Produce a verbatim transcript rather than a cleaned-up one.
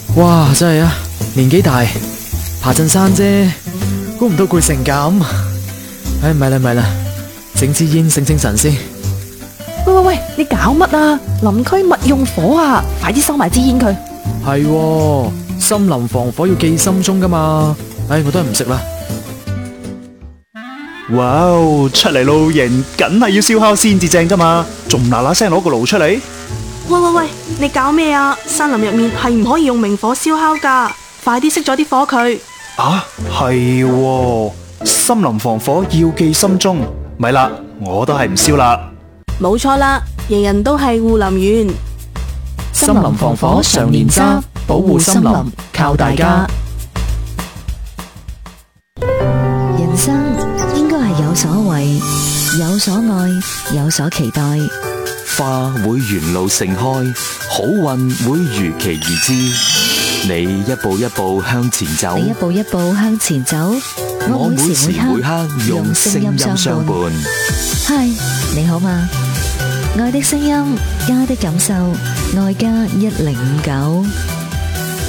哇，真係啊，年紀大，爬陣山啫，估唔到攰成咁。唉，唔係啦唔係啦，整支煙醒醒神先。 喂喂喂，你搞乜啊？林區密用火啊，快啲收埋支煙佢。 係喎，森林防火要記心中噶嘛。唉，我都係唔食啦。 哇哦，出嚟露營，梗係要燒烤先至正噶嘛，仲嗱嗱聲攞個爐出嚟。 喂喂喂，你搞咩啊？山林入面係唔可以用明火燒烤噶，快啲熄咗啲火佢。 啊，係喎，森林防火要記心中，咪啦，我都係唔燒啦。 冇錯啦，人人都係護林員。 森林防火常年揸，保護森林靠大家。 人生應該係有所為，有所愛，有所期待。 花會沿路盛開，好運會如期而至。你一步一步向前走， 你一步一步向前走， 我每時每刻用聲音相伴。 嗨，你好嗎？愛的聲音，家的感受，愛家一零五九。